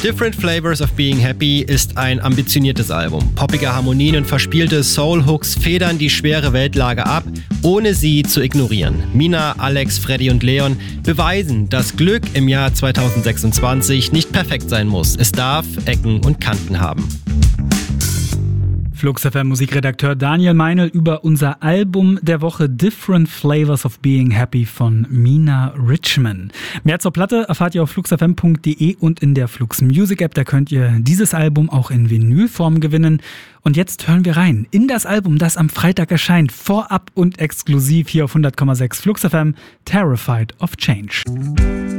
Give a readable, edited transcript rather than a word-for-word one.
Different Flavors of Being Happy ist ein ambitioniertes Album. Poppige Harmonien und verspielte Soul-Hooks federn die schwere Weltlage ab, ohne sie zu ignorieren. Mina, Alex, Freddy und Leon beweisen, dass Glück im Jahr 2026 nicht perfekt sein muss. Es darf Ecken und Kanten haben. Flux FM Musikredakteur Daniel Meinl über unser Album der Woche Different Flavors of Being Happy von Mina Richman. Mehr zur Platte erfahrt ihr auf fluxfm.de und in der Flux Music App. Da könnt ihr dieses Album auch in Vinylform gewinnen. Und jetzt hören wir rein in das Album, das am Freitag erscheint, vorab und exklusiv hier auf 100,6 Flux FM, Terrified of Change.